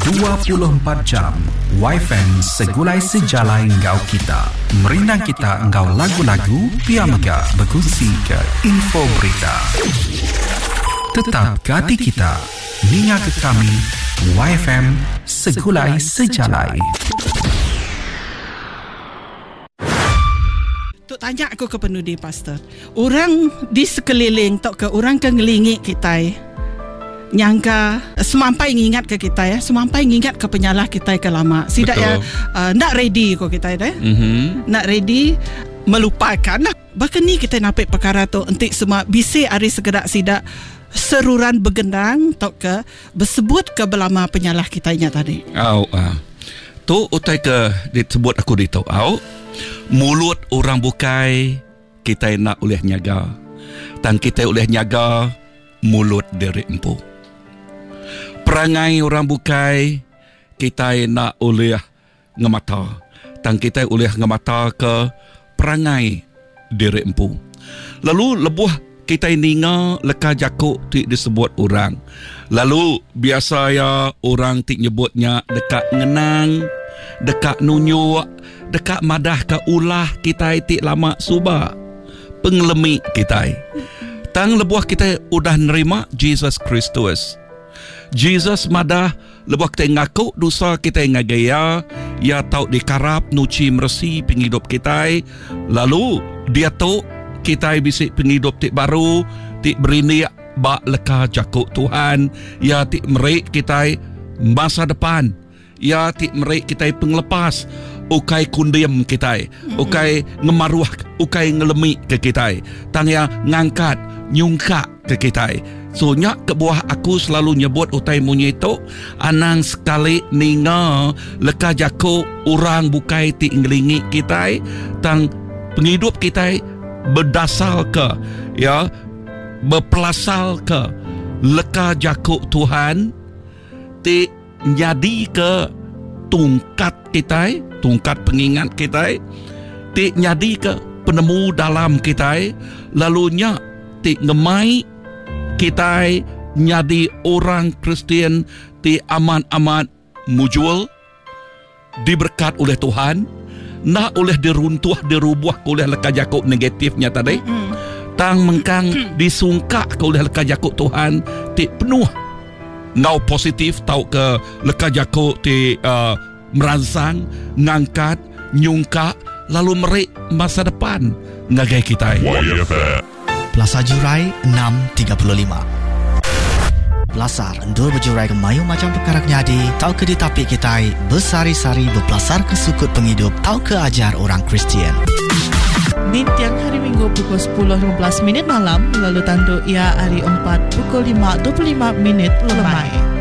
24 jam YFM segulai sejalai engkau kita. Merinang kita engkau lagu-lagu, pia mega berkongsi ke info berita. Tetap ke hati kita, ninga ke kami, YFM segulai sejalai. Tok tanya aku ke penudi pastor. Orang di sekeliling tok ke orang ke ngelingi kita. Nyangka semampai ngingat ke kita ya, semampai ngingat ke penyalah kita ke lama. Sidak ya nak ready ko kita ya. Nak ready melupakan. Bahkan ni kita nampak perkara tu entik semua bisi hari segerak sidak seruran begendang tok ke bersebut ke belama penyalah kitanya tadi. Tu utai ke disebut aku ditau. Mulut orang bukai kita nak oleh nyaga. Dan kita oleh nyaga mulut diri empu. Perangai orang bukai kita nak oleh ngemata. Dan kita oleh ngemata ke perangai diri empu. Lalu lebuh kita ninga leka jakuk ti disebut orang. Lalu biasa ya orang ti nyebutnya dekat ngenang, dekat nunyuk, dekat madah ke ulah kita ti lama suba. Pengelemi kita. Tang lebuh kita udah nerima Jesus Kristus. Jesus madah lebuh kita ngaku dosa kita ngagaya, ya tau dikarap nuci mersi penghidup kita. Lalu dia tau kita bisik penghidup tik baru, tik berini bak leka jakuk Tuhan, ya tik merik kita masa depan, ya tik merik kita penglepas, ukai kundiam kita, ukai ngemaruah, ukai ngelemi ke kita, tang ya ngangkat, nyungkak ke kita. So nyak ke buah aku selalu nyebut utai munyi itu anang sekali ninga leka jakuk orang bukai tik ngelingi kita, tang penghidup kita berdasar ke ya berpelasal ke leka jakuk Tuhan ti nyadi ke tungkat kita, tungkat pengingat kita ti nyadi ke penemu dalam kita, lalunya ti ngemai kita nyadi orang Kristian ti aman-aman mujul diberkat oleh Tuhan, nak oleh diruntuh dirubuh oleh leka jakuk negatifnya tadi. Tang mengkang disungkak oleh leka jakuk Tuhan ti penuh ngau positif tau ke leka jakuk ti merangsang, ngangkat, nyungkak, lalu merik masa depan ngagai kita. Plaza Jurai 6.35. Belasar endur berjurai ke mayu macam perkara nyadi, tau ke ditapik kita bersari-sari berpelasar ke sukut penghidup, tau ke ajar orang Kristian. Di tiang hari Minggu pukul 10.15 malam, lalu tandu ia hari 4 pukul 5.25 lemai.